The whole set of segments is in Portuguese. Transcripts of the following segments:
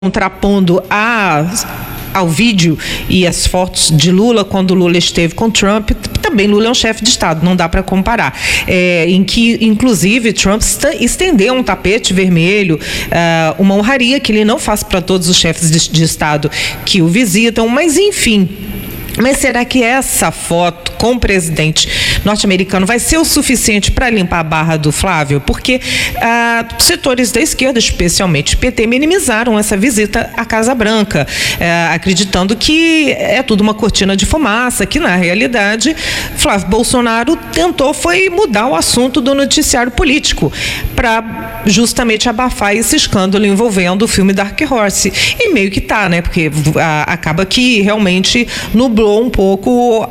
contrapondo ao vídeo e as fotos de Lula quando Lula esteve com Trump. Também Lula é um chefe de Estado, não dá para comparar. Em que, inclusive, Trump estendeu um tapete vermelho, uma honraria que ele não faz para todos os chefes de Estado que o visitam, mas enfim. Mas será que essa foto com o presidente norte-americano vai ser o suficiente para limpar a barra do Flávio? Porque setores da esquerda, especialmente PT, minimizaram essa visita à Casa Branca, acreditando que é tudo uma cortina de fumaça, que na realidade Flávio Bolsonaro tentou foi mudar o assunto do noticiário político para justamente abafar esse escândalo envolvendo o filme Dark Horse. E meio que tá, né? Porque acaba que realmente nublou um pouco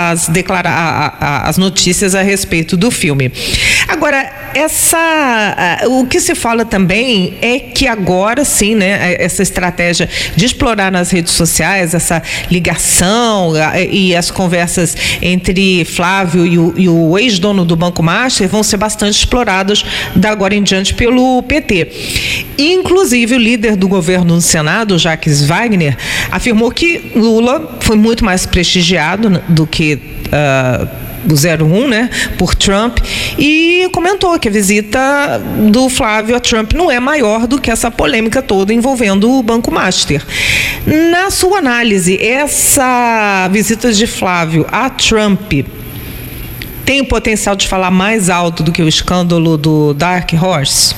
as notícias a respeito do filme. Agora, o que se fala também é que agora sim, né, essa estratégia de explorar nas redes sociais, essa ligação e as conversas entre Flávio e o ex-dono do Banco Master vão ser bastante exploradas da agora em diante pelo PT. Inclusive, o líder do governo no Senado, Jacques Wagner, afirmou que Lula foi muito mais prestigiado do que o 01, né, por Trump, e comentou que a visita do Flávio a Trump não é maior do que essa polêmica toda envolvendo o Banco Master. Na sua análise, essa visita de Flávio a Trump tem o potencial de falar mais alto do que o escândalo do Dark Horse?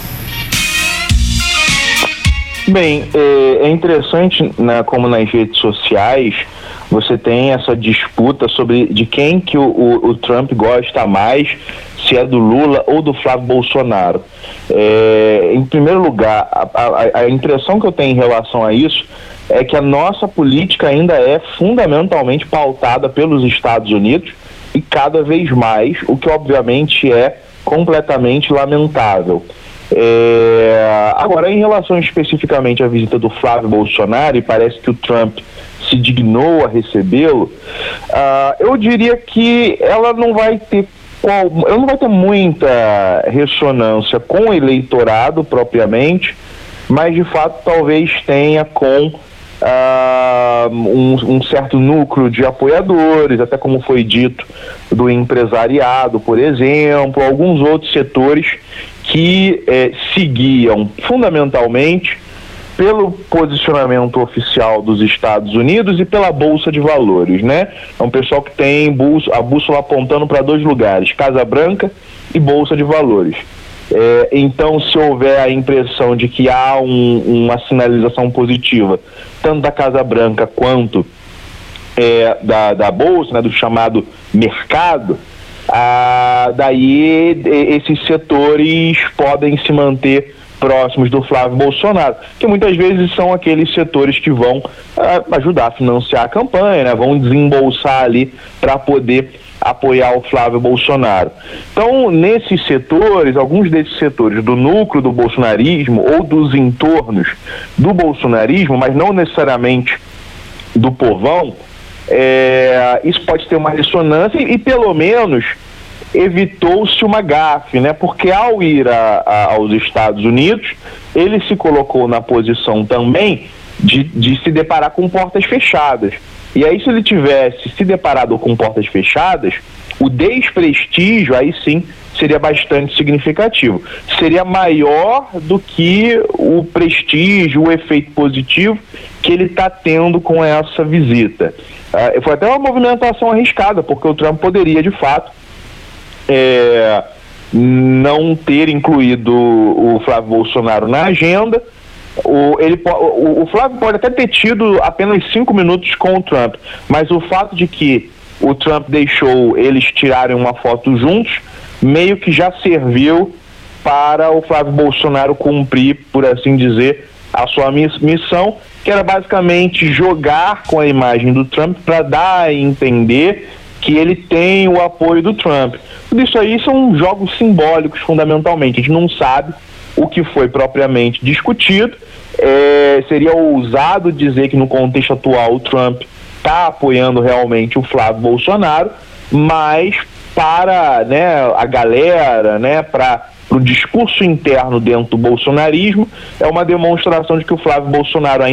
Bem, é interessante, né, como nas redes sociais você tem essa disputa sobre de quem que o Trump gosta mais, se é do Lula ou do Flávio Bolsonaro. Em primeiro lugar, a impressão que eu tenho em relação a isso é que a nossa política ainda é fundamentalmente pautada pelos Estados Unidos e cada vez mais, o que obviamente é completamente lamentável. Agora, em relação especificamente à visita do Flávio Bolsonaro, e parece que o Trump se dignou a recebê-lo, eu diria que ela não vai ter muita ressonância com o eleitorado propriamente, mas de fato talvez tenha com um certo núcleo de apoiadores, até como foi dito, do empresariado, por exemplo, alguns outros setores que seguiam fundamentalmente pelo posicionamento oficial dos Estados Unidos e pela Bolsa de Valores, né? É um pessoal que tem a bússola apontando para dois lugares, Casa Branca e Bolsa de Valores. Então, se houver a impressão de que há uma sinalização positiva, tanto da Casa Branca quanto da Bolsa, né, do chamado mercado, daí esses setores podem se manter próximos do Flávio Bolsonaro, que muitas vezes são aqueles setores que vão ajudar a financiar a campanha, né, vão desembolsar ali para poder apoiar o Flávio Bolsonaro. Então, nesses setores, alguns desses setores do núcleo do bolsonarismo ou dos entornos do bolsonarismo, mas não necessariamente do povão, isso pode ter uma ressonância e pelo menos evitou-se uma gafe, né? Porque ao ir aos Estados Unidos, ele se colocou na posição também de se deparar com portas fechadas. E aí, se ele tivesse se deparado com portas fechadas, o desprestígio aí sim seria bastante significativo. Seria maior do que o prestígio, o efeito positivo que ele está tendo com essa visita. Foi até uma movimentação arriscada, porque o Trump poderia, de fato, não ter incluído o Flávio Bolsonaro na agenda. O Flávio pode até ter tido apenas 5 minutos com o Trump, mas o fato de que o Trump deixou eles tirarem uma foto juntos, meio que já serviu para o Flávio Bolsonaro cumprir, por assim dizer, a sua missão, que era basicamente jogar com a imagem do Trump para dar a entender que ele tem o apoio do Trump. Tudo isso aí são jogos simbólicos, fundamentalmente. A gente não sabe o que foi propriamente discutido. Seria ousado dizer que no contexto atual o Trump está apoiando realmente o Flávio Bolsonaro, mas para, né, a galera, né, para para o discurso interno dentro do bolsonarismo, é uma demonstração de que o Flávio Bolsonaro